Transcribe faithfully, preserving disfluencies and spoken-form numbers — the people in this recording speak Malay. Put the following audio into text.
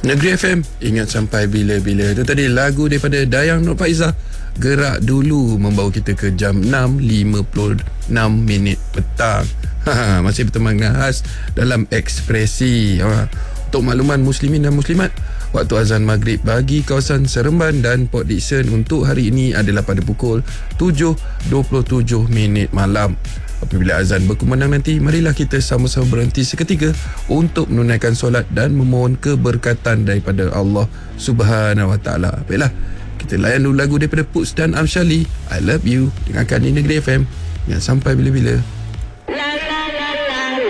Negeri F M, ingat sampai bila-bila. Itu tadi lagu daripada Dayang Nur Faizah, Gerak Dulu, membawa kita ke jam enam lima puluh enam minit petang. Ha, masih berteman dengan khas dalam Ekspresi. Ha, untuk makluman muslimin dan muslimat, waktu azan maghrib bagi kawasan Seremban dan Port Dickson untuk hari ini adalah pada pukul tujuh dua puluh tujuh minit malam. Apabila azan berkumandang nanti, marilah kita sama-sama berhenti seketika untuk menunaikan solat dan memohon keberkatan daripada Allah Subhanahu Wa Taala. Baiklah, kita layan dulu lagu daripada Puts dan Amshali, I Love You. Dengarkan di Negeri F M. Jangan sampai bila-bila.